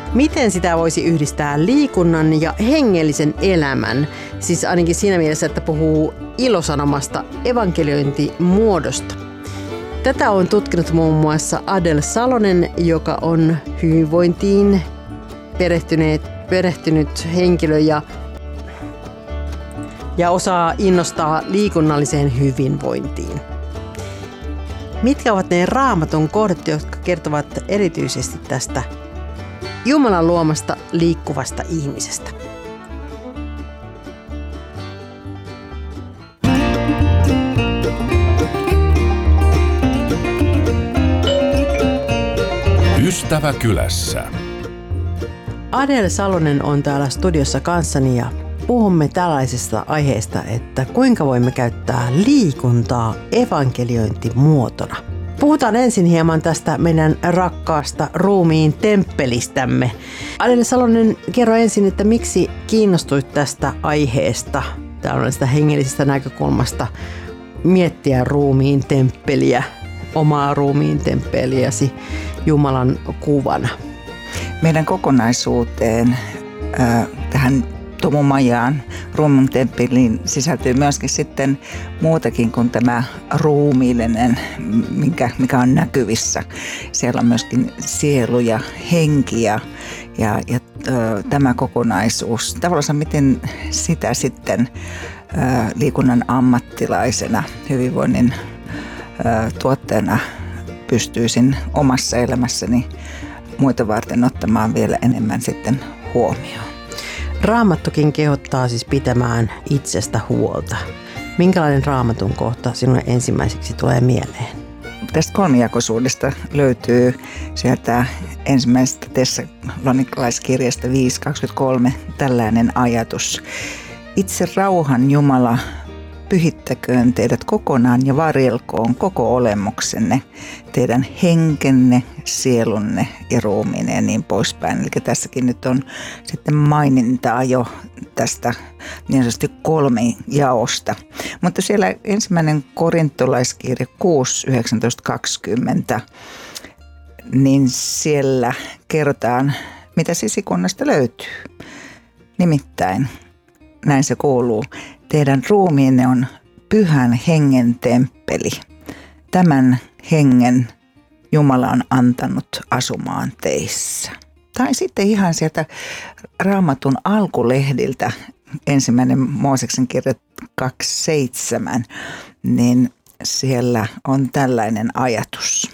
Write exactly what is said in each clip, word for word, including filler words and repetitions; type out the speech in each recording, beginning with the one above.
Miten sitä voisi yhdistää liikunnan ja hengellisen elämän? Siis ainakin siinä mielessä, että puhuu ilosanomasta evankeliointimuodosta. Tätä on tutkinut muun muassa Adel Salonen, joka on hyvinvointiin perehtynyt henkilö ja, ja osaa innostaa liikunnalliseen hyvinvointiin. Mitkä ovat ne Raamatun kohdat, jotka kertovat erityisesti tästä Jumalan luomasta liikkuvasta ihmisestä? Ystävä kylässä. Adel Salonen on täällä studiossa kanssani ja puhumme tällaisesta aiheesta, että kuinka voimme käyttää liikuntaa evankeliointimuotona. Puhutaan ensin hieman tästä meidän rakkaasta ruumiin temppelistämme. Adel Salonen, kerro ensin, että miksi kiinnostuit tästä aiheesta, tällaisesta hengellisestä näkökulmasta, miettiä ruumiin temppeliä, omaa ruumiin temppeliäsi Jumalan kuvana? Meidän kokonaisuuteen, äh, tähän Tomumajaan, ruumiin temppeliin sisältyy myöskin sitten muutakin kuin tämä ruumiillinen, mikä, mikä on näkyvissä. Siellä on myöskin sielu ja henki ja, ja, ja äh, tämä kokonaisuus. Tavallaan miten sitä sitten äh, liikunnan ammattilaisena, hyvinvoinnin äh, tuotteena pystyisin omassa elämässäni muita varten ottamaan vielä enemmän sitten huomioon. Raamattukin kehottaa siis pitämään itsestä huolta. Minkälainen Raamatun kohta sinulle ensimmäiseksi tulee mieleen? Tästä kolmijakoisuudesta löytyy sieltä ensimmäisestä tessalonikalaiskirjasta viisi kaksikymmentäkolme tällainen ajatus. Itse rauhan Jumala pyhittäköön teidät kokonaan ja varjelkoon koko olemuksenne, teidän henkenne, sielunne ja ruumiinne ja niin poispäin. Eli tässäkin nyt on sitten mainintaa jo tästä niin sanotusti kolmijaosta. Mutta siellä ensimmäinen korintolaiskirja kuusi yhdeksäntoista kaksikymmentä, niin siellä kerrotaan, mitä sisikunnasta löytyy. Nimittäin, näin se kuuluu, teidän ruumiinne on pyhän hengen temppeli. Tämän hengen Jumala on antanut asumaan teissä. Tai sitten ihan sieltä Raamatun alkulehdiltä, ensimmäinen Mooseksen kirja kaksi seitsemän, niin siellä on tällainen ajatus.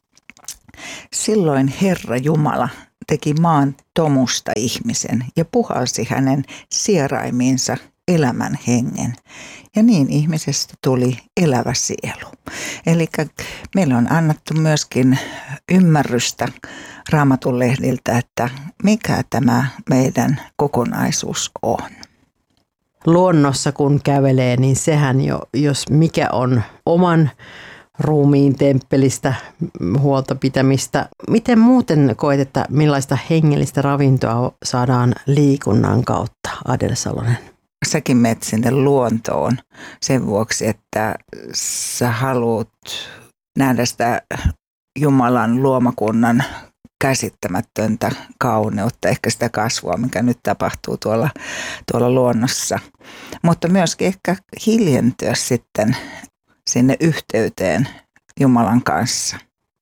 Silloin Herra Jumala teki maan tomusta ihmisen ja puhalsi hänen sieraimiinsa elämän hengen. Ja niin ihmisestä tuli elävä sielu. Eli meillä on annettu myöskin ymmärrystä Raamatun lehdiltä, että mikä tämä meidän kokonaisuus on. Luonnossa kun kävelee, niin sehän jo, jos mikä on oman ruumiin temppelistä huolta pitämistä. Miten muuten koet, että millaista hengellistä ravintoa saadaan liikunnan kautta, Adel Salonen? Säkin menet sinne luontoon sen vuoksi, että sä haluat nähdä sitä Jumalan luomakunnan käsittämätöntä kauneutta, ehkä sitä kasvua, mikä nyt tapahtuu tuolla, tuolla luonnossa. Mutta myöskin ehkä hiljentyä sitten sinne yhteyteen Jumalan kanssa.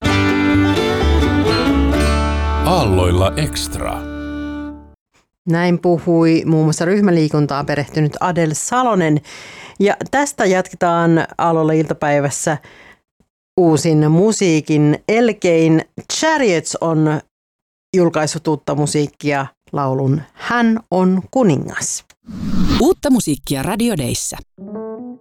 Aalloilla Extra. Näin puhui muun muassa ryhmäliikuntaan perehtynyt Adel Salonen. Ja tästä jatketaan Aalloilla iltapäivässä uusin musiikin. Elkein Chariots on julkaissut uutta musiikkia laulun Hän on kuningas. Uutta musiikkia Radio Dayssä.